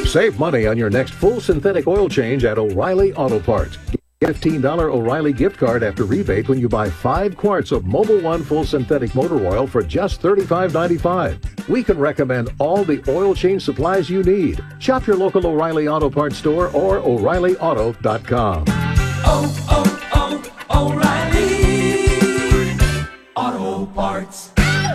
Save money on your next full synthetic oil change at O'Reilly Auto Parts. Get a $15 O'Reilly gift card after rebate when you buy 5 quarts of Mobil 1 full synthetic motor oil for just $35.95. We can recommend all the oil change supplies you need. Shop your local O'Reilly Auto Parts store or O'ReillyAuto.com. O'Reilly Auto Parts.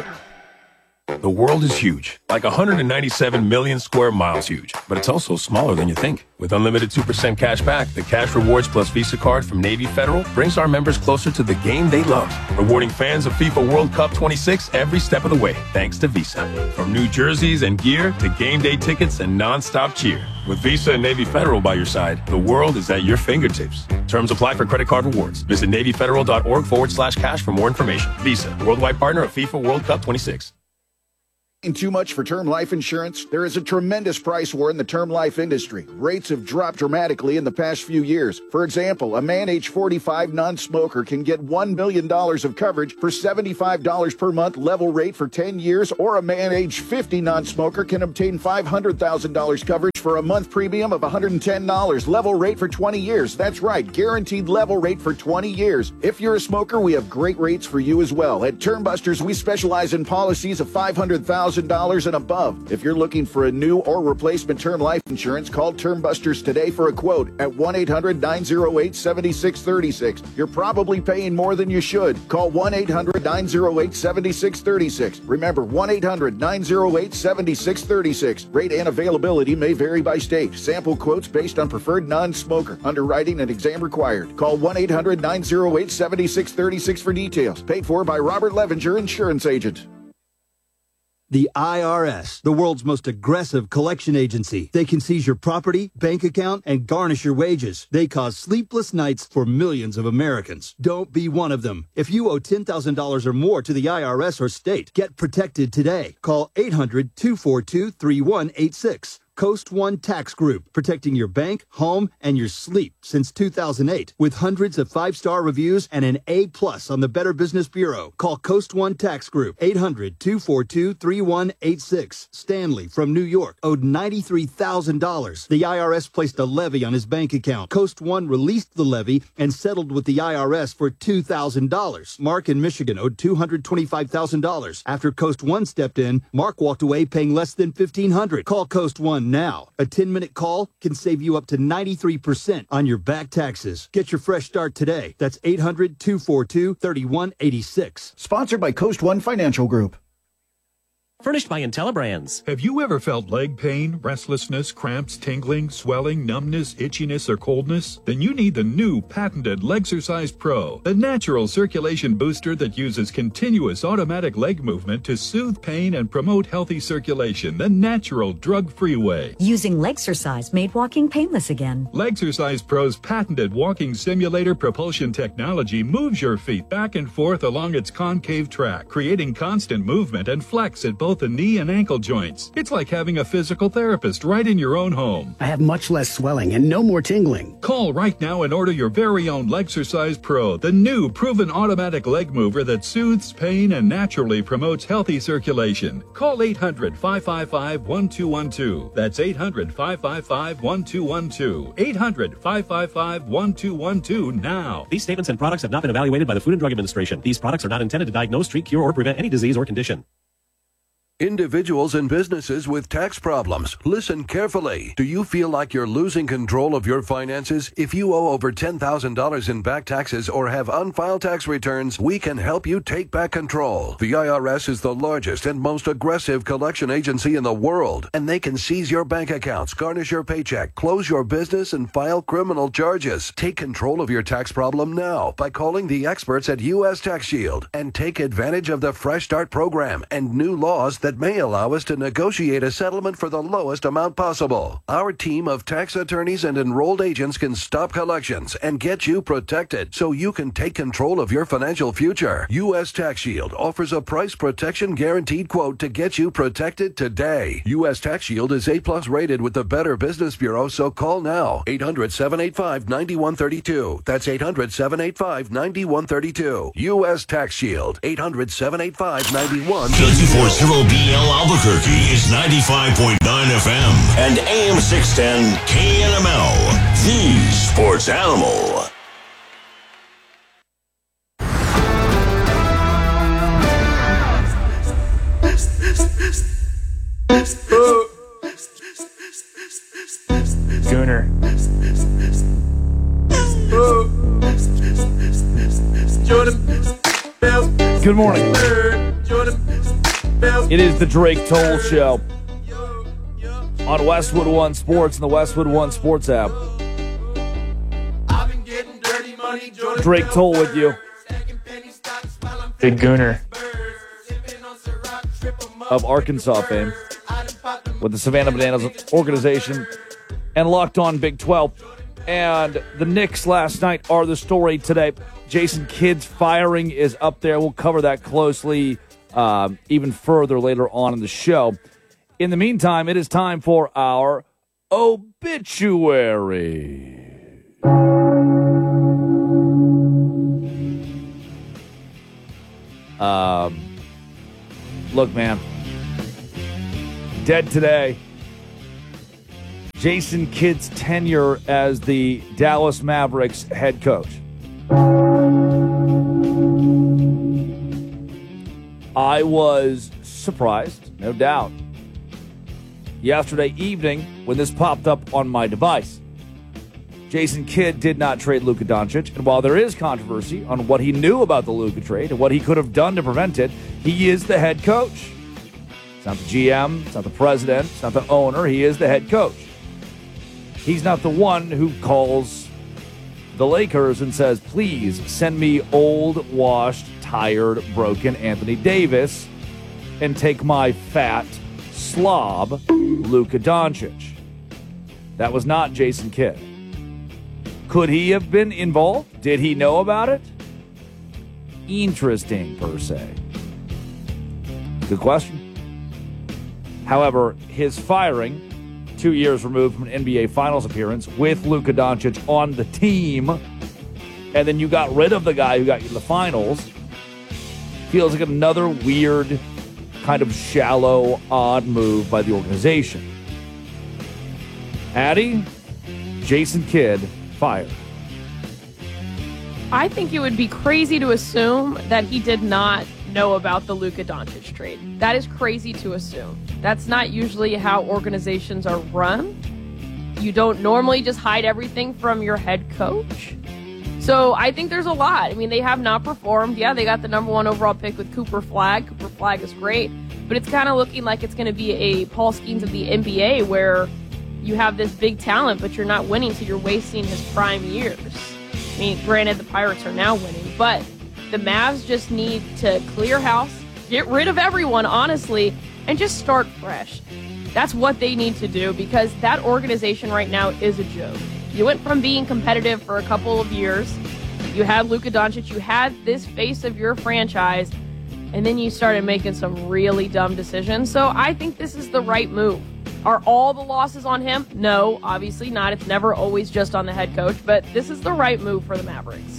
The world is huge, like 197 million square miles huge, but it's also smaller than you think. With unlimited 2% cash back, the Cash Rewards Plus Visa card from Navy Federal brings our members closer to the game they love, rewarding fans of FIFA World Cup 26 every step of the way, thanks to Visa. From new jerseys and gear to game day tickets and non-stop cheer. With Visa and Navy Federal by your side, the world is at your fingertips. Terms apply for credit card rewards. Visit NavyFederal.org/cash for more information. Visa, worldwide partner of FIFA World Cup 26. Too much for term life insurance? There is a tremendous price war in the term life industry. Rates have dropped dramatically in the past few years. For example, a man age 45 non-smoker can get $1 million of coverage for $75 per month level rate for 10 years, or a man age 50 non-smoker can obtain $500,000 coverage for a month premium of $110 level rate for 20 years. That's right, guaranteed level rate for 20 years. If you're a smoker, we have great rates for you as well. At Term Busters, we specialize in policies of $500,000 and above. If you're looking for a new or replacement term life insurance, call Term Busters today for a quote at 1-800-908-7636. You're probably paying more than you should. Call 1-800-908-7636. Remember, 1-800-908-7636. Rate and availability may vary by state. Sample quotes based on preferred non-smoker. Underwriting and exam required. Call 1-800-908-7636 for details. Paid for by Robert Levinger, insurance agent. The IRS, the world's most aggressive collection agency. They can seize your property, bank account, and garnish your wages. They cause sleepless nights for millions of Americans. Don't be one of them. If you owe $10,000 or more to the IRS or state, get protected today. Call 800-242-3186. Coast One Tax Group, protecting your bank, home, and your sleep since 2008. With hundreds of 5-star reviews and an A+ on the Better Business Bureau. Call Coast One Tax Group, 800-242-3186. Stanley from New York owed $93,000. The IRS placed a levy on his bank account. Coast One released the levy and settled with the IRS for $2,000. Mark in Michigan owed $225,000. After Coast One stepped in, Mark walked away paying less than $1,500. Call Coast One now. A 10-minute call can save you up to 93% on your back taxes. Get your fresh start today. That's 800-242-3186. Sponsored by Coast One Financial Group. Furnished by IntelliBrands. Have you ever felt leg pain, restlessness, cramps, tingling, swelling, numbness, itchiness, or coldness? Then you need the new patented Legsercise Pro, the natural circulation booster that uses continuous automatic leg movement to soothe pain and promote healthy circulation the natural, drug-free way. Using Legsercise made walking painless again. Legsercise Pro's patented walking simulator propulsion technology moves your feet back and forth along its concave track, creating constant movement and flex at both the knee and ankle joints. It's like having a physical therapist right in your own home. I have much less swelling and no more tingling. Call right now and order your very own Legsercise Pro, the new proven automatic leg mover that soothes pain and naturally promotes healthy circulation. Call 800-555-1212. That's 800-555-1212. 800-555-1212 now. These statements and products have not been evaluated by the Food and Drug Administration. These products are not intended to diagnose, treat, cure, or prevent any disease or condition. Individuals and businesses with tax problems, listen carefully. Do you feel like you're losing control of your finances? If you owe over $10,000 in back taxes or have unfiled tax returns, we can help you take back control. The IRS is the largest and most aggressive collection agency in the world, and they can seize your bank accounts, garnish your paycheck, close your business, and file criminal charges. Take control of your tax problem now by calling the experts at U.S. Tax Shield and take advantage of the Fresh Start program and new laws that may allow us to negotiate a settlement for the lowest amount possible. Our team of tax attorneys and enrolled agents can stop collections and get you protected so you can take control of your financial future. U.S. Tax Shield offers a price protection guaranteed quote to get you protected today. U.S. Tax Shield is A+ rated with the Better Business Bureau, so call now. 800-785-9132. That's 800-785-9132. U.S. Tax Shield. 800-785-9132. KBL Albuquerque is 95.9 FM and AM 610 KNML, the sports animal. Gooner. Good morning. It is the Drake Toll Show on Westwood One Sports and the Westwood One Sports app. Drake Toll with you. Big Gooner of Arkansas fame with the Savannah Bananas organization and Locked On Big 12. And the Knicks last night are the story today. Jason Kidd's firing is up there. We'll cover that closely even further later on in the show. In the meantime, it is time for our obituary. Look, man. Dead today. Jason Kidd's tenure as the Dallas Mavericks head coach. I was surprised, no doubt, yesterday evening when this popped up on my device. Jason Kidd did not trade Luka Doncic, and while there is controversy on what he knew about the Luka trade and what he could have done to prevent it, he is the head coach. It's not the GM, it's not the president, it's not the owner, he is the head coach. He's not the one who calls the Lakers and says, please send me old, washed, tired, broken Anthony Davis and take my fat slob, Luka Doncic. That was not Jason Kidd. Could he have been involved? Did he know about it? Interesting, per se. Good question. However, his firing, 2 years removed from an NBA Finals appearance with Luka Doncic on the team, and then you got rid of the guy who got you to the finals, feels like another weird, kind of shallow, odd move by the organization. Addie, Jason Kidd fired. I think it would be crazy to assume that he did not know about the Luka Doncic trade. That is crazy to assume. That's not usually how organizations are run. You don't normally just hide everything from your head coach. So I think there's a lot. I mean, they have not performed. Yeah, they got the number 1 overall pick with Cooper Flagg. Cooper Flagg is great. But it's kind of looking like it's going to be a Paul Skeens of the NBA where you have this big talent, but you're not winning, so you're wasting his prime years. I mean, granted, the Pirates are now winning, but the Mavs just need to clear house, get rid of everyone, honestly, and just start fresh. That's what they need to do because that organization right now is a joke. You went from being competitive for a couple of years. You had Luka Doncic. You had this face of your franchise, and then you started making some really dumb decisions. So I think this is the right move. Are all the losses on him? No, obviously not. It's never always just on the head coach, but this is the right move for the Mavericks.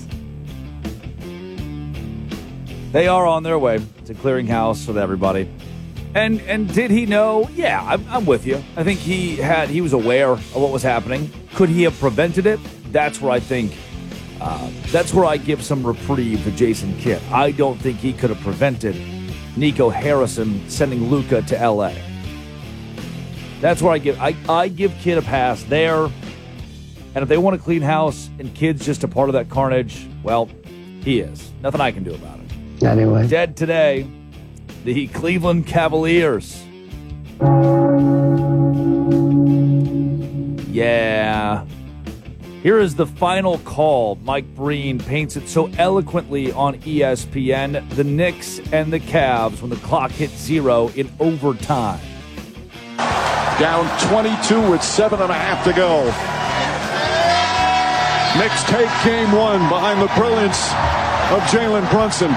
They are on their way to clearing house with everybody. And did he know? Yeah, I'm with you. I think he was aware of what was happening. Could he have prevented it? That's where I think, that's where I give some reprieve to Jason Kidd. I don't think he could have prevented Nico Harrison sending Luka to L.A. That's where I give Kidd a pass there. And if they want to clean house and Kidd's just a part of that carnage, well, he is. Nothing I can do about it. Anyway. Dead today, the Cleveland Cavaliers. Yeah. Here is the final call. Mike Breen paints it so eloquently on ESPN. The Knicks and the Cavs when the clock hit 0 in overtime. Down 22 with 7.5 to go. Knicks take game 1 behind the brilliance of Jalen Brunson.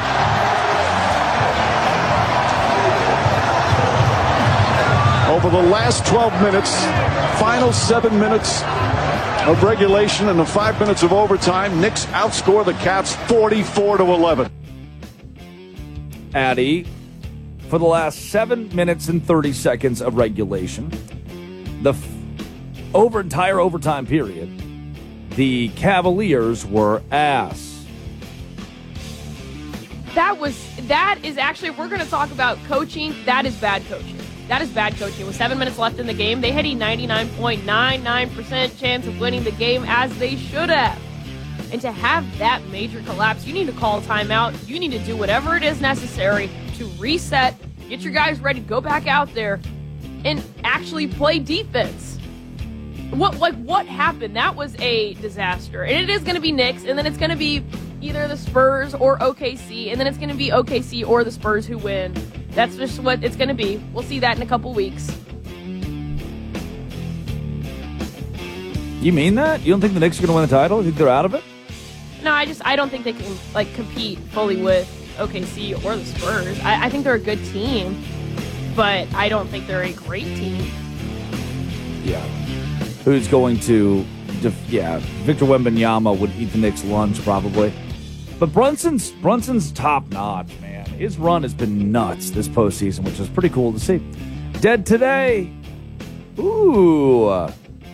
Over the last 12 minutes, final 7 minutes of regulation and the 5 minutes of overtime, Knicks outscore the Cavs 44-11. Addie, for the last 7 minutes and 30 seconds of regulation, the entire overtime period, the Cavaliers were ass. That is actually, if we're going to talk about coaching, that is bad coaching. That is bad coaching. With 7 minutes left in the game, they had a 99.99% chance of winning the game, as they should have. And to have that major collapse, you need to call a timeout. You need to do whatever it is necessary to reset, get your guys ready, go back out there, and actually play defense. What happened? That was a disaster. And it is going to be Knicks, and then it's going to be either the Spurs or OKC, and then it's going to be OKC or the Spurs who win. That's just what it's going to be. We'll see that in a couple weeks. You mean that? You don't think the Knicks are going to win the title? You think they're out of it? No, I don't think they can compete fully with OKC or the Spurs. I think they're a good team, but I don't think they're a great team. Yeah. Who's going to... Victor Wembanyama would eat the Knicks' lunch, probably. But Brunson's top-notch, man. His run has been nuts this postseason, which is pretty cool to see. Dead today. Ooh.